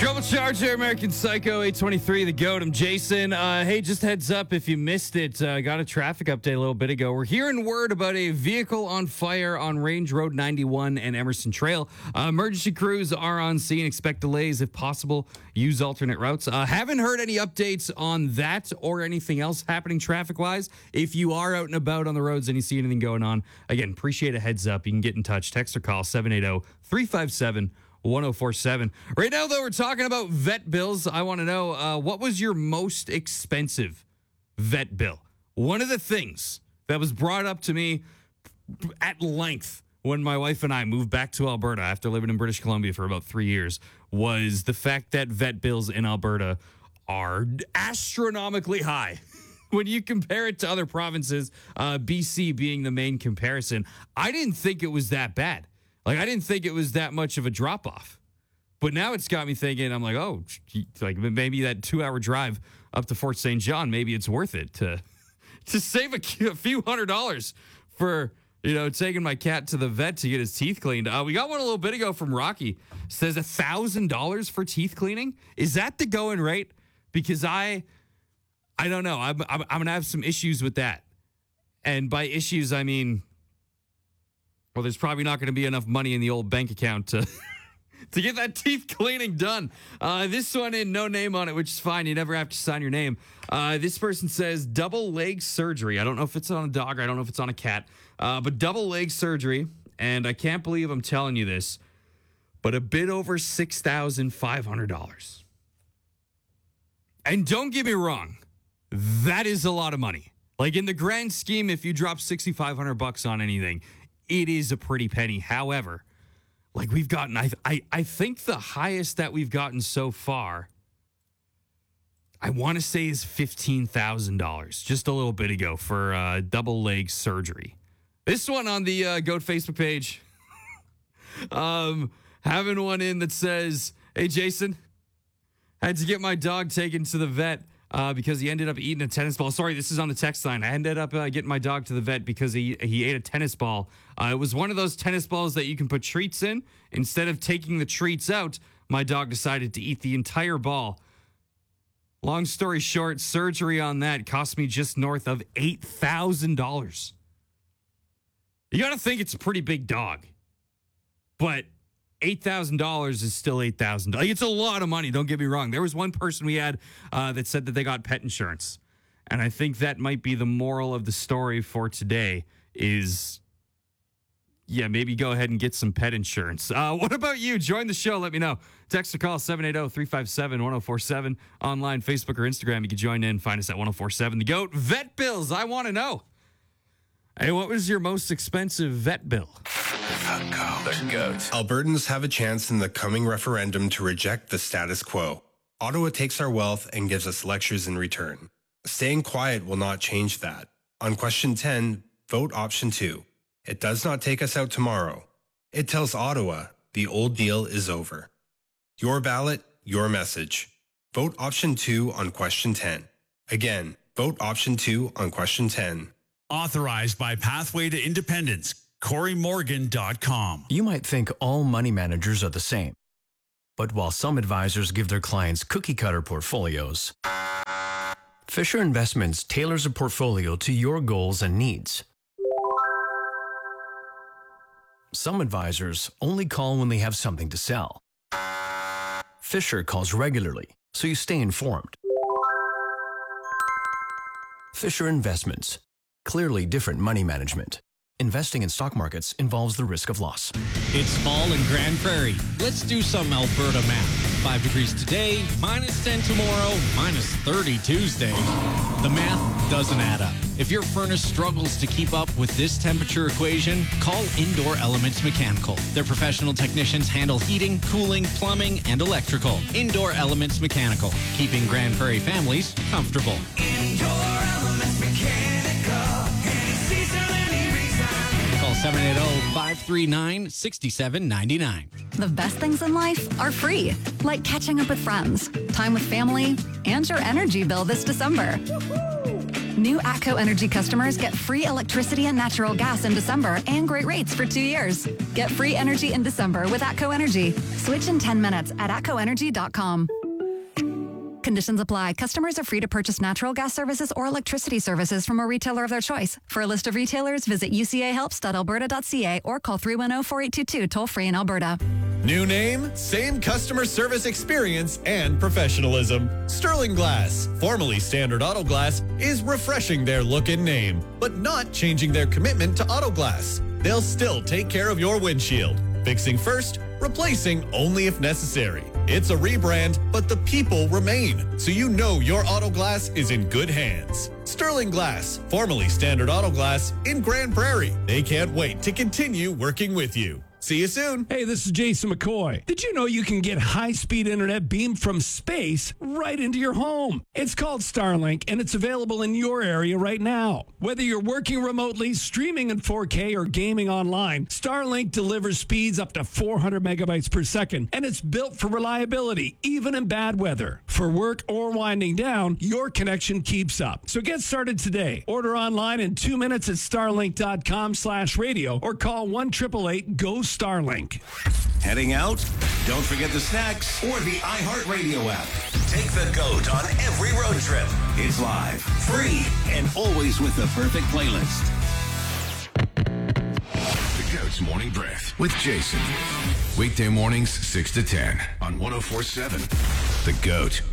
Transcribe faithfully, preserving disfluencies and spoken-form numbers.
Turbocharger, American Psycho, eight twenty-three, the GOAT. I'm Jason. Uh, hey, just heads up if you missed it. Uh, got a traffic update a little bit ago. We're hearing word about a vehicle on fire on Range Road ninety-one and Emerson Trail. Uh, emergency crews are on scene. Expect delays if possible. Use alternate routes. Uh, haven't heard any updates on that or anything else happening traffic-wise. If you are out and about on the roads and you see anything going on, again, appreciate a heads up. You can get in touch. Text or call seven eight zero, three five seven, one zero four seven. Right now, though, we're talking about vet bills. I want to know, uh, what was your most expensive vet bill? One of the things that was brought up to me at length when my wife and I moved back to Alberta after living in British Columbia for about three years was the fact that vet bills in Alberta are astronomically high. When you compare it to other provinces, uh, B C being the main comparison, I didn't think it was that bad. Like, I didn't think it was that much of a drop-off. But now it's got me thinking, I'm like, oh, like maybe that two-hour drive up to Fort Saint John, maybe it's worth it to to save a, a few hundred dollars for, you know, taking my cat to the vet to get his teeth cleaned. Uh, we got one a little bit ago from Rocky. Says one thousand dollars for teeth cleaning. Is that the going rate? Because I, I don't know. I'm, I'm, I'm going to have some issues with that. And by issues, I mean... well, there's probably not going to be enough money in the old bank account to to get that teeth cleaning done. Uh, this one in no name on it, which is fine. You never have to sign your name. Uh, this person says double leg surgery. I don't know if it's on a dog or I don't know if it's on a cat, uh, but double leg surgery. And I can't believe I'm telling you this, but a bit over six thousand five hundred dollars. And don't get me wrong, that is a lot of money. Like in the grand scheme, if you drop sixty-five hundred bucks on anything, it is a pretty penny. However, like we've gotten, I, I, I think the highest that we've gotten so far, I want to say is fifteen thousand dollars, just a little bit ago for uh, double leg surgery. This one on the uh, GOAT Facebook page, um, having one in that says, hey, Jason, had to get my dog taken to the vet. Uh, because he ended up eating a tennis ball. Sorry, this is on the text line. I ended up uh, getting my dog to the vet because he he ate a tennis ball. Uh, it was one of those tennis balls that you can put treats in. Instead of taking the treats out, my dog decided to eat the entire ball. Long story short, surgery on that cost me just north of eight thousand dollars. You got to think it's a pretty big dog. But eight thousand dollars is still eight thousand dollars. It's a lot of money, don't get me wrong. There was one person we had uh, that said that they got pet insurance. And I think that might be the moral of the story for today is, yeah, maybe go ahead and get some pet insurance. Uh, what about you? Join the show. Let me know. Text or call seven eight zero, three five seven, one zero four seven. Online, Facebook, or Instagram. You can join in. Find us at one oh four seven. The GOAT. Vet bills. I want to know. Hey, what was your most expensive vet bill? The GOAT. The GOAT. Albertans have a chance in the coming referendum to reject the status quo. Ottawa takes our wealth and gives us lectures in return. Staying quiet will not change that. On question ten, vote option two. It does not take us out tomorrow. It tells Ottawa the old deal is over. Your ballot, your message. Vote option two on question ten. Again, vote option two on question ten. Authorized by Pathway to Independence. Corey Morgan dot com. You might think all money managers are the same. But while some advisors give their clients cookie-cutter portfolios, Fisher Investments tailors a portfolio to your goals and needs. Some advisors only call when they have something to sell. Fisher calls regularly, so you stay informed. Fisher Investments. Clearly different money management. Investing in stock markets involves the risk of loss. It's fall in Grand Prairie. Let's do some Alberta math. Five degrees today, minus ten tomorrow, minus thirty Tuesday. The math doesn't add up. If your furnace struggles to keep up with this temperature equation, call Indoor Elements Mechanical. Their professional technicians handle heating, cooling, plumbing, and electrical. Indoor Elements Mechanical, keeping Grand Prairie families comfortable. Indoor Elements Mechanical. Any season, any reason. Call seven eight zero, five three nine, six seven nine nine. The best things in life are free, like catching up with friends, time with family, and your energy bill this December. New ATCO Energy customers get free electricity and natural gas in December and great rates for two years. Get free energy in December with ATCO Energy. Switch in ten minutes at atco energy dot com. Conditions apply. Customers are free to purchase natural gas services or electricity services from a retailer of their choice. For a list of retailers, visit u c a helps dot alberta dot c a or call three one zero, four eight two two toll free in Alberta. New name, same customer service experience and professionalism. Sterling Glass, formerly Standard Auto Glass, is refreshing their look and name, but not changing their commitment to auto glass. They'll still take care of your windshield. Fixing first, replacing only if necessary. It's a rebrand, but the people remain, so you know your auto glass is in good hands. Sterling Glass, formerly Standard Auto Glass, in Grand Prairie. They can't wait to continue working with you. See you soon. Hey, this is Jason McCoy. Did you know you can get high-speed internet beamed from space right into your home? It's called Starlink, and it's available in your area right now. Whether you're working remotely, streaming in four K, or gaming online, Starlink delivers speeds up to four hundred megabytes per second, and it's built for reliability, even in bad weather. For work or winding down, your connection keeps up. So get started today. Order online in two minutes at starlink dot com slash radio or call one eight eight eight, G O Starlink. Heading out? Don't forget the snacks or the iHeartRadio app. Take the GOAT on every road trip. It's live, free, and always with the perfect playlist. The GOAT's Morning Breath with Jason. Weekday mornings, six to ten on one oh four point seven. The GOAT.